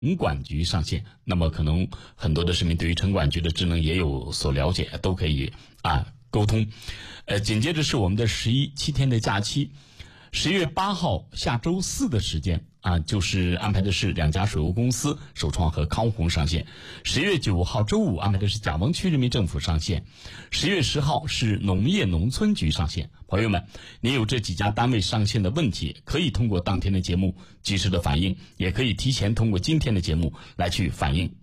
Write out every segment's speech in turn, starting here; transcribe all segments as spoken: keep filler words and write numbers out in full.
城管局上线。那么可能很多的市民对于城管局的职能也有所了解，都可以啊沟通。呃，紧接着是我们的十一七天的假期，十月八号下周四的时间啊，就是安排的是两家水务公司首创和康弘上线。十月九号周五安排的是甲翁区人民政府上线。十月十号是农业农村局上线。朋友们，您有这几家单位上线的问题，可以通过当天的节目及时的反映，也可以提前通过今天的节目来去反映。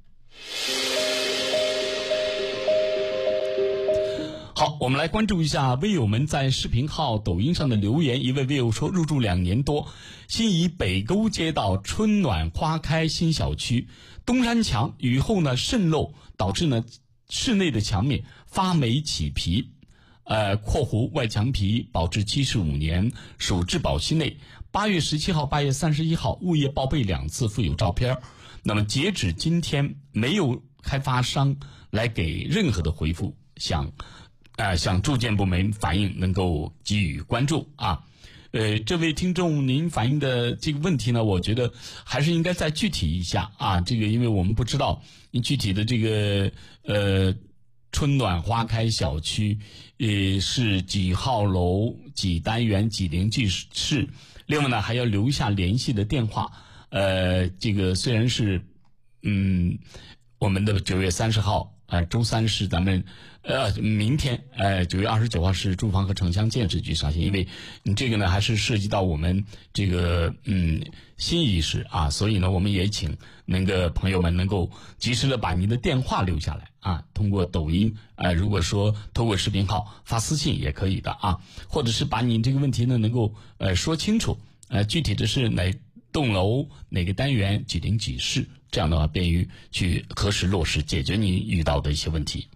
好，我们来关注一下微友们在视频号、抖音上的留言。一位微友说，入住两年多，新沂北沟街道春暖花开新小区，东山墙雨后呢渗漏，导致呢室内的墙面发霉起皮。呃，括弧外墙皮保质七十五年，属质保期内。八月十七号、八月三十一号物业报备两次，附有照片。那么截止今天，没有开发商来给任何的回复，想呃向住建部门反映，能够给予关注啊。呃，这位听众，您反映的这个问题呢，我觉得还是应该再具体一下啊。这个因为我们不知道你具体的这个呃。春暖花开小区，呃，是几号楼、几单元、几零几室？另外呢，还要留下联系的电话。呃，这个虽然是，嗯，我们的九月三十号，呃，周三是咱们，呃，明天，呃，九月二十九号是住房和城乡建设局上线，因为你这个呢还是涉及到我们这个，嗯，新沂市啊，所以呢，我们也请那个朋友们能够及时的把您的电话留下来。啊，通过抖音，呃，如果说通过视频号发私信也可以的啊，或者是把你这个问题呢能够呃说清楚，呃，具体的是哪栋楼、哪个单元、几零几室，这样的话便于去核实落实解决你遇到的一些问题。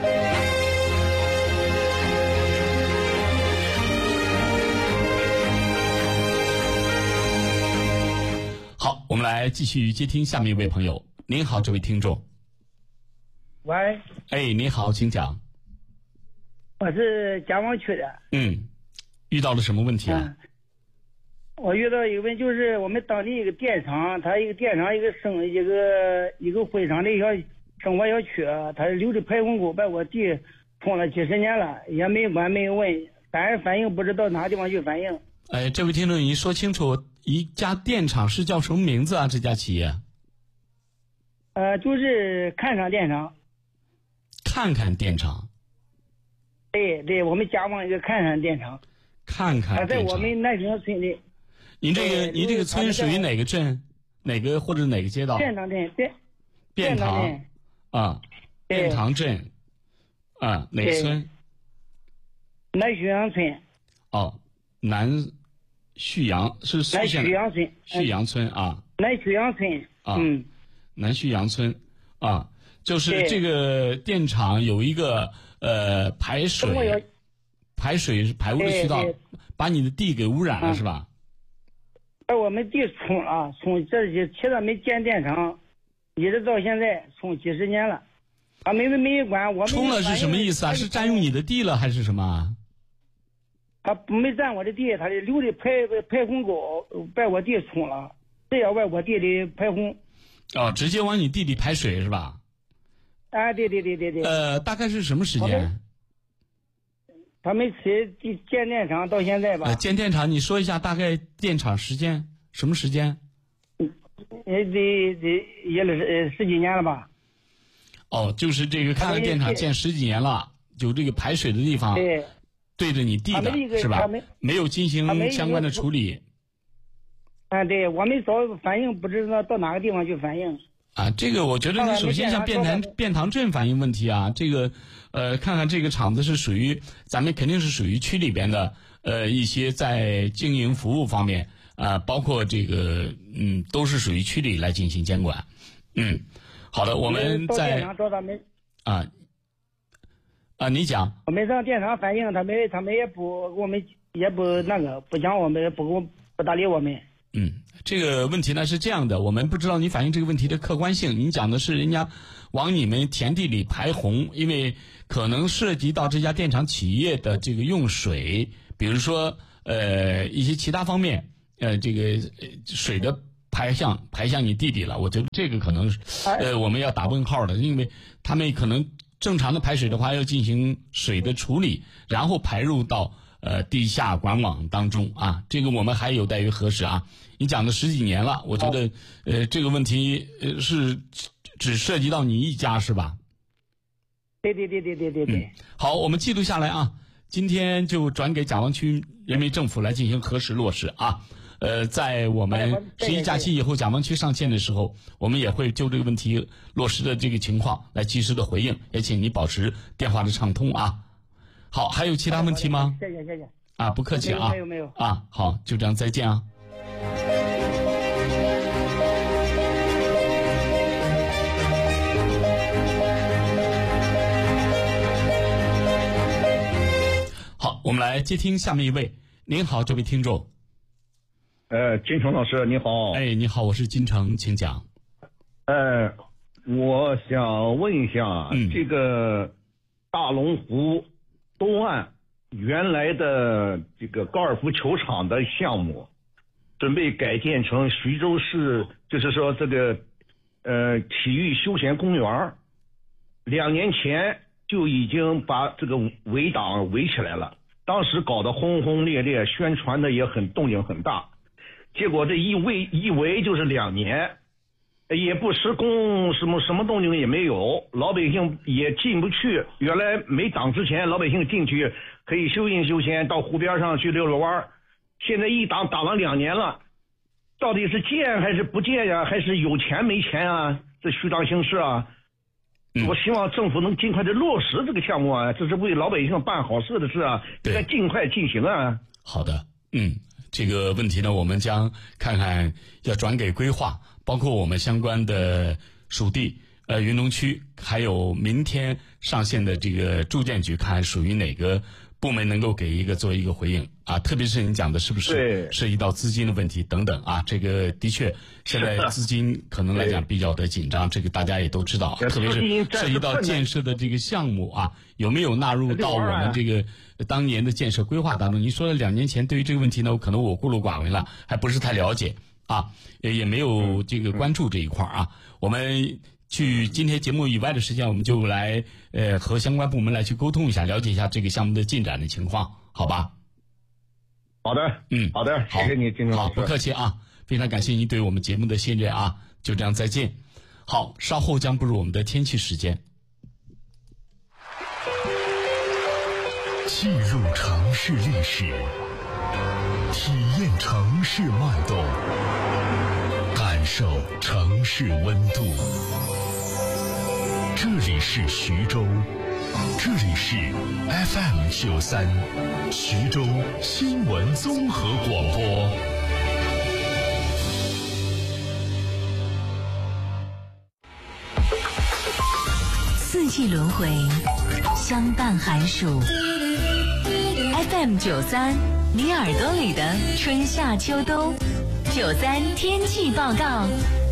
好，我们来继续接听下面一位朋友。您好，这位听众。 喂， 哎，你好，请讲。 我是嘉旺区的。 嗯，遇到了什么问题啊？ 嗯、我遇到一个问题，就是我们当地一个电厂，它一个电厂一个生一个一个会场的小生活小区，它留着排洪沟，把我地冲了几十年了，也没管没有问，反正反映不知道哪地方去反映。 哎，这位听众，你说清楚，一家电厂是叫什么名字啊？这家企业？ 呃，就是看厂电厂。 看看电厂， 对对，我们嘉旺一个看看电厂， 看看电厂， 在我们南城村里。 您这个，您这个村属于哪个镇？哪个或者哪个街道？ 便塘镇，便便塘啊，便塘镇啊，哪个村？ 南旭阳村。 哦，南旭阳是南旭阳村， 旭阳村啊， 南旭阳村啊， 嗯， 南旭阳村啊。就是这个电厂有一个呃排水，排水排污的渠道，把你的地给污染了、嗯、是吧？ 把我们地冲了，冲这些现在没建电厂，一直到现在冲几十年了，啊没没管我们。 冲了是什么意思啊？是占用你的地了还是什么？ 他没占我的地，他的留的排排洪沟把我地冲了，这要往我地里排洪。 哦，直接往你地里排水是吧？ 啊，对对对对对。 呃，大概是什么时间？ 他们建建电厂到现在吧。 呃，建电厂，你说一下大概电厂时间，什么时间？ 也得得也了十十几年了吧。 哦，就是这个看看电厂建十几年了，有这个排水的地方，对，对着你地的是吧？没有进行相关的处理。 啊，对，我们早反映，不知道到哪个地方去反映。 啊，这个我觉得你首先向便塘便塘镇反映问题啊，这个呃，看看这个厂子是属于咱们肯定是属于区里边的，呃，一些在经营服务方面啊、呃，包括这个嗯，都是属于区里来进行监管。嗯，好的，我们在啊啊，你讲， 我们上电厂反映，他们他们也不我们也不那个不讲我们不不搭理我们。 嗯，这个问题呢是这样的，我们不知道你反映这个问题的客观性，你讲的是人家往你们田地里排洪，因为可能涉及到这家电厂企业的这个用水，比如说呃一些其他方面，呃这个水的排排向排向你弟弟了。我觉得这个可能是呃我们要打问号的，因为他们可能正常的排水的话要进行水的处理，然后排入到呃地下管网当中啊，这个我们还有待于核实啊。你讲了十几年了，我觉得呃这个问题呃是只涉及到你一家是吧？ 对对对对对对对、 嗯。好，我们记录下来啊，今天就转给甲王区人民政府来进行核实落实啊。呃，在我们十一假期以后，甲王区上线的时候，我们也会就这个问题落实的这个情况来及时的回应，也请你保持电话的畅通啊。好，还有其他问题吗？ 谢谢谢谢。 啊，不客气啊。 没有没有。 啊，好，就这样，再见啊。好，我们来接听下面一位。您好，这位听众。 呃，金城老师你好。 哎，你好，我是金城，请讲。 呃，我想问一下，嗯、这个大龙湖东岸原来的这个高尔夫球场的项目，准备改建成徐州市，就是说这个呃体育休闲公园，两年前就已经把这个围挡围起来了，当时搞得轰轰烈烈，宣传的也很动静很大，结果这一围一围就是两年，也不施工，什么什么动静也没有，老百姓也进不去。原来没挡之前，老百姓进去可以休闲休闲，到湖边上去溜溜弯，现在一挡挡了两年了，到底是建还是不建呀？还是有钱没钱啊？这虚张声势啊！ 嗯、 我希望政府能尽快的落实这个项目啊，这是为老百姓办好事的事啊，应该尽快进行啊。 好的，嗯，这个问题呢，我们将看看要转给规划，包括我们相关的属地，呃，云农区，还有明天上线的这个住建局，看属于哪个部门能够给一个做一个回应啊？特别是你讲的是不是涉及到资金的问题等等啊？这个的确现在资金可能来讲比较的紧张，这个大家也都知道，特别是涉及到建设的这个项目啊，有没有纳入到我们这个当年的建设规划当中？您说了两年前，对于这个问题呢，可能我孤陋寡闻了，还不是太了解啊，也也没有这个关注这一块啊。我们去今天节目以外的时间，我们就来呃和相关部门来去沟通一下，了解一下这个项目的进展的情况，好吧？ 好的， 嗯， 好的，谢谢你，金城老师。 好，不客气啊，非常感谢您对我们节目的信任啊，就这样，再见。好，稍后将步入我们的天气时间。 记录城市历史，体验城市脉动，感受城市温度。这里是徐州，这里是 F M 九三，徐州新闻综合广播。 四季轮回，相伴寒暑。F M 九三，你耳朵里的春夏秋冬。九三天气报告，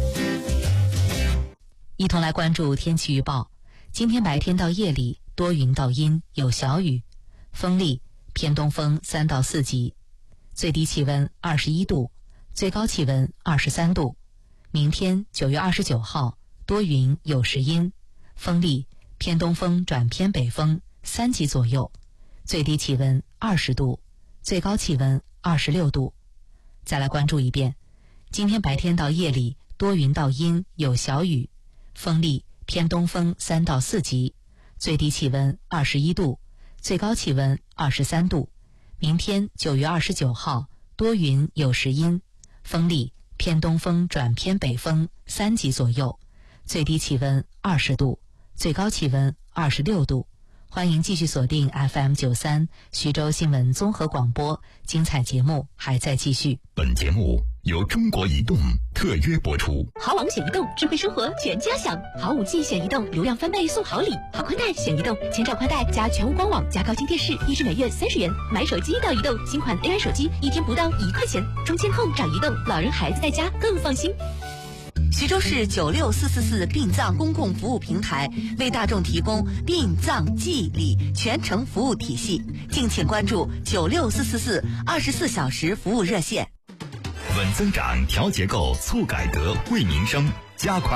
一同来关注天气预报。今天白天到夜里多云到阴，有小雨，风力偏东风三到四级，最低气温二十一度，最高气温二十三度。明天九月二十九号多云有时阴，风力偏东风转偏北风三级左右，最低气温二十度，最高气温二十六度。再来关注一遍，今天白天到夜里多云到阴有小雨，风力偏东风三到四级，最低气温二十一度，最高气温二十三度。明天九月二十九号多云有时阴，风力偏东风转偏北风三级左右，最低气温二十度，最高气温二十六度。欢迎继续锁定 F M 九三徐州新闻综合广播，精彩节目还在继续。 本节目由中国移动特约播出。 豪王选移动，智慧生活全家享。豪五 G 选移动，流量翻倍送好礼。豪宽带选移动，千兆宽带加全屋光网加高清电视，一支每月三十元。买手机到移动，新款 A I 手机一天不到一块钱。中签后找移动，老人孩子在家更放心。 徐州市九六四四四殡葬公共服务平台为大众提供殡葬祭礼全程服务体系，敬请关注九六四四四二十四小时服务热线。 稳稳增长，调结构，促改革，惠民生，加快